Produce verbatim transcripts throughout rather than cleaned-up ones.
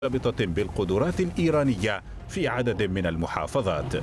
مرتبطة بالقدرات الإيرانية في عدد من المحافظات.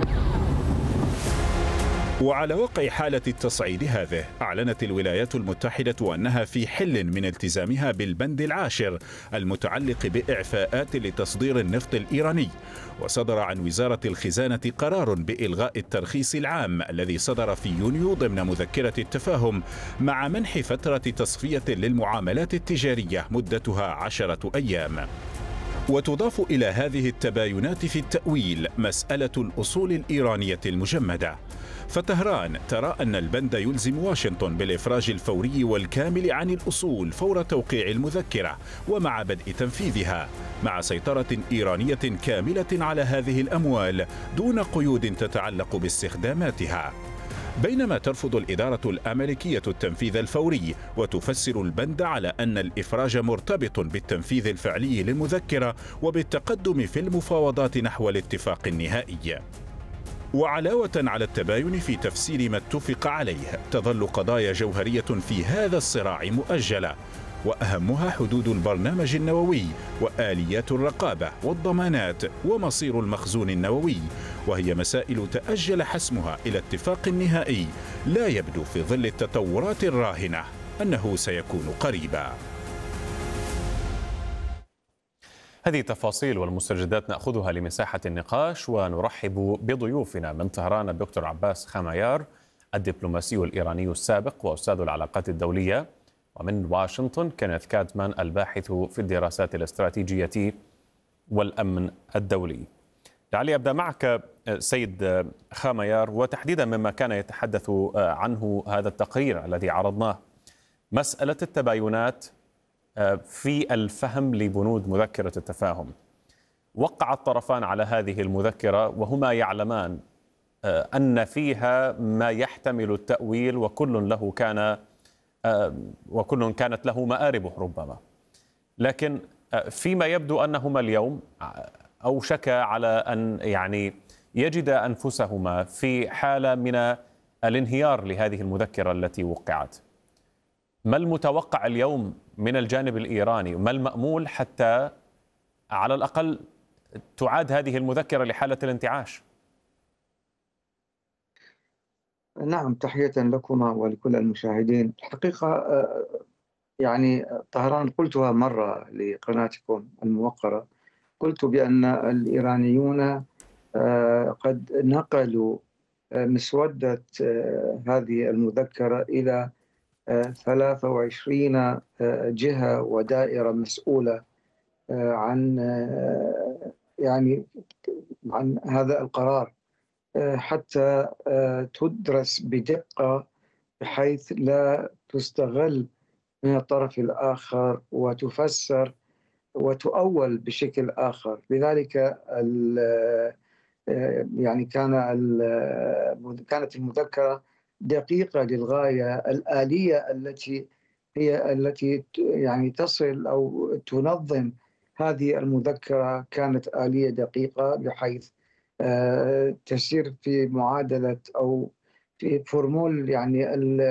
وعلى وقع حالة التصعيد هذه، أعلنت الولايات المتحدة أنها في حل من التزامها بالبند العاشر المتعلق بإعفاءات لتصدير النفط الإيراني. وصدر عن وزارة الخزانة قرار بإلغاء الترخيص العام الذي صدر في يونيو ضمن مذكرة التفاهم، مع منح فترة تصفية للمعاملات التجارية مدتها عشرة أيام. وتضاف إلى هذه التباينات في التأويل مسألة الأصول الإيرانية المجمدة، فطهران ترى أن البند يلزم واشنطن بالإفراج الفوري والكامل عن الأصول فور توقيع المذكرة ومع بدء تنفيذها، مع سيطرة إيرانية كاملة على هذه الأموال دون قيود تتعلق باستخداماتها. بينما ترفض الإدارة الأمريكية التنفيذ الفوري، وتفسر البند على أن الإفراج مرتبط بالتنفيذ الفعلي للمذكرة وبالتقدم في المفاوضات نحو الاتفاق النهائي. وعلاوة على التباين في تفسير ما اتفق عليه، تظل قضايا جوهرية في هذا الصراع مؤجلة، وأهمها حدود البرنامج النووي وآليات الرقابة والضمانات ومصير المخزون النووي، وهي مسائل تأجل حسمها إلى اتفاق نهائي لا يبدو في ظل التطورات الراهنة أنه سيكون قريبا. هذه التفاصيل والمستجدات نأخذها لمساحة النقاش، ونرحب بضيوفنا من طهران الدكتور عباس خميار الدبلوماسي الإيراني السابق وأستاذ العلاقات الدولية، ومن واشنطن كينيث كادمان الباحث في الدراسات الاستراتيجية والأمن الدولي. لعلي أبدأ معك سيد خميار، وتحديدا مما كان يتحدث عنه هذا التقرير الذي عرضناه، مسألة التباينات في الفهم لبنود مذكرة التفاهم. وقع الطرفان على هذه المذكرة وهما يعلمان أن فيها ما يحتمل التأويل، وكل له كان وكل كانت له مآربه ربما، لكن فيما يبدو أنهما اليوم أوشكا على أن يعني يجد أنفسهما في حالة من الانهيار لهذه المذكرة التي وقعت. ما المتوقع اليوم من الجانب الإيراني؟ ما المأمول حتى على الأقل تعاد هذه المذكرة لحالة الانتعاش؟ نعم، تحية لكما ولكل المشاهدين. الحقيقة يعني طهران قلتها مرة لقناتكم الموقرة، قلت بأن الإيرانيون قد نقلوا مسودة هذه المذكرة إلى ثلاثة وعشرين جهة ودائرة مسؤولة عن يعني عن هذا القرار، حتى تدرس بدقة بحيث لا تستغل من الطرف الآخر وتفسر وتؤول بشكل آخر. لذلك يعني كان كانت المذكرة دقيقة للغاية. الآلية التي هي التي يعني تصل أو تنظم هذه المذكرة كانت آلية دقيقة، بحيث تسير في معادلة أو في فورمول يعني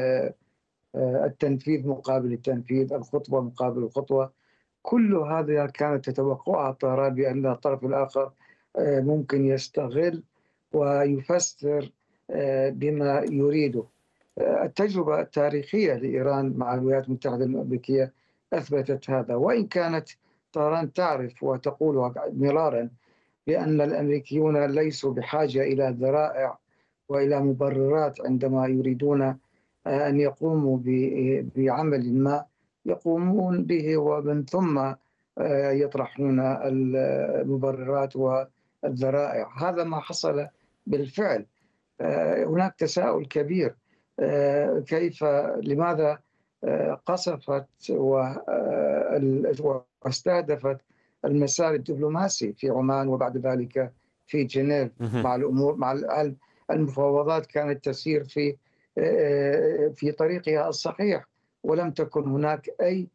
التنفيذ مقابل التنفيذ، الخطوة مقابل الخطوة. كل هذا كانت تتوقعها طهران بأن الطرف الآخر ممكن يستغل ويفسر بما يريده. التجربة التاريخية لإيران مع الولايات المتحدة الأمريكية أثبتت هذا، وإن كانت طهران تعرف وتقول مرارا بأن الأمريكيون ليسوا بحاجة إلى ذرائع وإلى مبررات عندما يريدون أن يقوموا بعمل ما يقومون به، ومن ثم يطرحون المبررات والذرائع. هذا ما حصل بالفعل. هناك تساؤل كبير، كيف لماذا قصفت واستهدفت المسار الدبلوماسي في عمان وبعد ذلك في جنيف مع الأمور مع المفاوضات كانت تسير في في طريقها الصحيح، ولم تكن هناك أي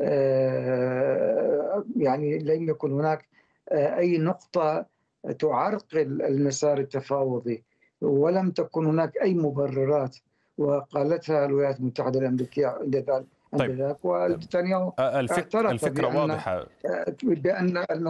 يعني لم يكن هناك أي نقطة تعرقل المسار التفاوضي، ولم تكن هناك أي مبررات، وقالتها الولايات المتحدة الأمريكية عند ذلك. طيب. ونتنياهو الفك... اعترف الفكرة بأن واضحة بأن